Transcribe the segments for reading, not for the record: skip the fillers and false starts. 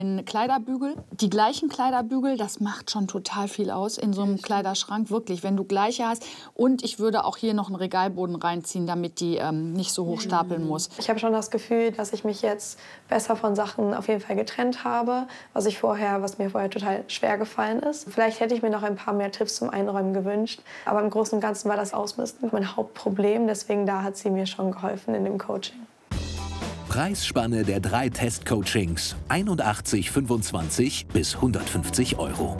Kleiderbügel, die gleichen Kleiderbügel, das macht schon total viel aus in so einem Kleiderschrank, wirklich, wenn du gleiche hast. Und ich würde auch hier noch einen Regalboden reinziehen, damit die nicht so hoch stapeln muss. Ich habe schon das Gefühl, dass ich mich jetzt besser von Sachen auf jeden Fall getrennt habe, was mir vorher total schwer gefallen ist. Vielleicht hätte ich mir noch ein paar mehr Tipps zum Einräumen gewünscht, aber im Großen und Ganzen war das Ausmisten mein Hauptproblem, deswegen da hat sie mir schon geholfen in dem Coaching. Preisspanne der 3 Testcoachings: 81,25 bis 150 €.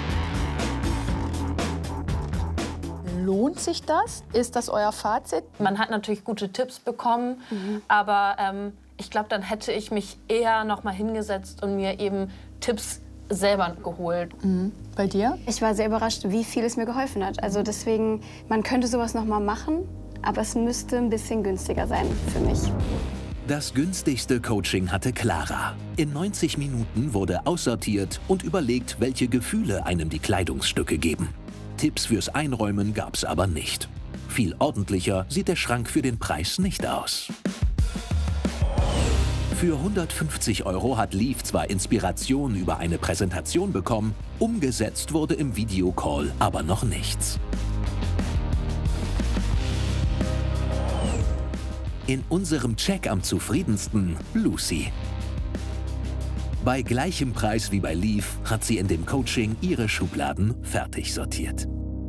Lohnt sich das? Ist das euer Fazit? Man hat natürlich gute Tipps bekommen, aber ich glaube, dann hätte ich mich eher noch mal hingesetzt und mir eben Tipps selber geholt. Bei dir? Ich war sehr überrascht, wie viel es mir geholfen hat. Also deswegen, man könnte sowas noch mal machen, aber es müsste ein bisschen günstiger sein für mich. Das günstigste Coaching hatte Clara. In 90 Minuten wurde aussortiert und überlegt, welche Gefühle einem die Kleidungsstücke geben. Tipps fürs Einräumen gab's aber nicht. Viel ordentlicher sieht der Schrank für den Preis nicht aus. Für 150 € hat Liv zwar Inspiration über eine Präsentation bekommen, umgesetzt wurde im Videocall aber noch nichts. In unserem Check am zufriedensten Lucy. Bei gleichem Preis wie bei Liv hat sie in dem Coaching ihre Schubladen fertig sortiert.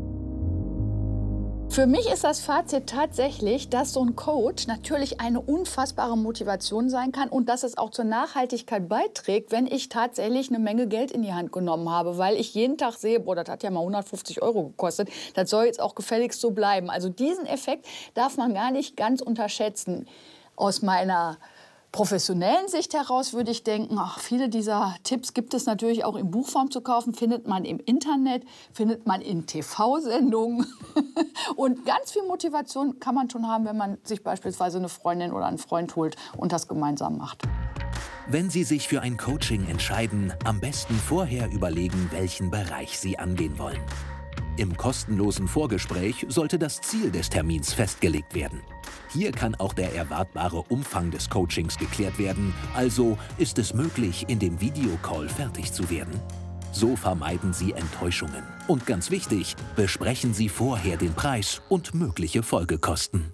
Für mich ist das Fazit tatsächlich, dass so ein Coach natürlich eine unfassbare Motivation sein kann und dass es auch zur Nachhaltigkeit beiträgt, wenn ich tatsächlich eine Menge Geld in die Hand genommen habe, weil ich jeden Tag sehe, boah, das hat ja mal 150 € gekostet, das soll jetzt auch gefälligst so bleiben. Also diesen Effekt darf man gar nicht ganz unterschätzen. Aus meiner professionellen Sicht heraus würde ich denken, ach, viele dieser Tipps gibt es natürlich auch in Buchform zu kaufen, findet man im Internet, findet man in TV-Sendungen. Und ganz viel Motivation kann man schon haben, wenn man sich beispielsweise eine Freundin oder einen Freund holt und das gemeinsam macht. Wenn Sie sich für ein Coaching entscheiden, am besten vorher überlegen, welchen Bereich Sie angehen wollen. Im kostenlosen Vorgespräch sollte das Ziel des Termins festgelegt werden. Hier kann auch der erwartbare Umfang des Coachings geklärt werden, also ist es möglich, in dem Videocall fertig zu werden. So vermeiden Sie Enttäuschungen. Und ganz wichtig, besprechen Sie vorher den Preis und mögliche Folgekosten.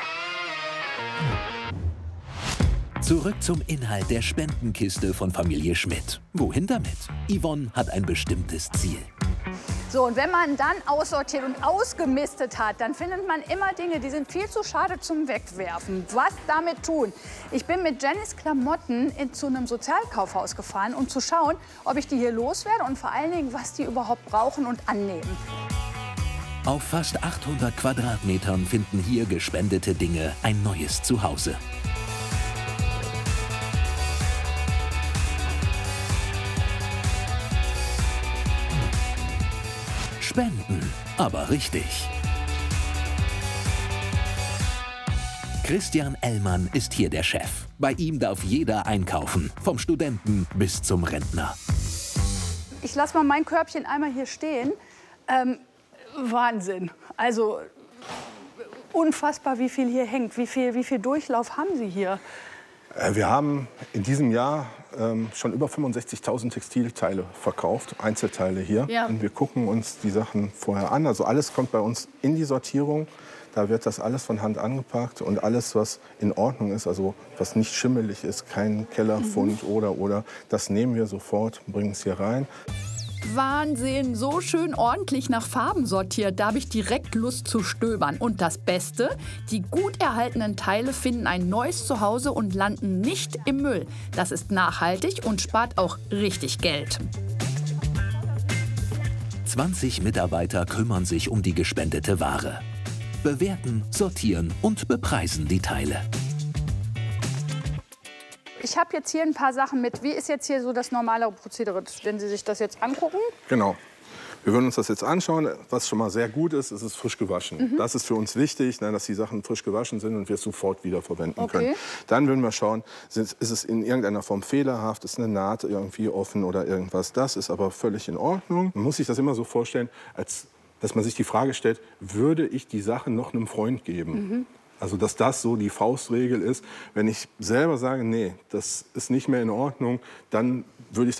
Zurück zum Inhalt der Spendenkiste von Familie Schmidt. Wohin damit? Yvonne hat ein bestimmtes Ziel. So, und wenn man dann aussortiert und ausgemistet hat, dann findet man immer Dinge, die sind viel zu schade zum Wegwerfen. Was damit tun? Ich bin mit Jennys Klamotten zu einem Sozialkaufhaus gefahren, um zu schauen, ob ich die hier loswerde und vor allen Dingen, was die überhaupt brauchen und annehmen. Auf fast 800 Quadratmetern finden hier gespendete Dinge ein neues Zuhause. Spenden, aber richtig. Christian Ellmann ist hier der Chef. Bei ihm darf jeder einkaufen, vom Studenten bis zum Rentner. Ich lasse mal mein Körbchen einmal hier stehen. Wahnsinn. Also unfassbar, wie viel hier hängt. Wie viel Durchlauf haben Sie hier? Wir haben in diesem Jahr schon über 65.000 Textilteile verkauft, Einzelteile hier. Ja. Und wir gucken uns die Sachen vorher an. Also alles kommt bei uns in die Sortierung. Da wird das alles von Hand angepackt und alles, was in Ordnung ist, also was nicht schimmelig ist, kein Kellerfund oder, das nehmen wir sofort, bringen es hier rein. Wahnsinn, so schön ordentlich nach Farben sortiert. Da habe ich direkt Lust zu stöbern. Und das Beste, die gut erhaltenen Teile finden ein neues Zuhause und landen nicht im Müll. Das ist nachhaltig und spart auch richtig Geld. 20 Mitarbeiter kümmern sich um die gespendete Ware. Bewerten, sortieren und bepreisen die Teile. Ich habe jetzt hier ein paar Sachen mit. Wie ist jetzt hier so das normale Prozedere, wenn Sie sich das jetzt angucken? Genau. Wir würden uns das jetzt anschauen. Was schon mal sehr gut ist, ist es frisch gewaschen. Das ist für uns wichtig, dass die Sachen frisch gewaschen sind und wir es sofort wieder verwenden können. Dann würden wir schauen, ist es in irgendeiner Form fehlerhaft, ist eine Naht irgendwie offen oder irgendwas. Das ist aber völlig in Ordnung. Man muss sich das immer so vorstellen, als dass man sich die Frage stellt, würde ich die Sache noch einem Freund geben? Also dass das so die Faustregel ist. Wenn ich selber sage, nee, das ist nicht mehr in Ordnung, dann würde ich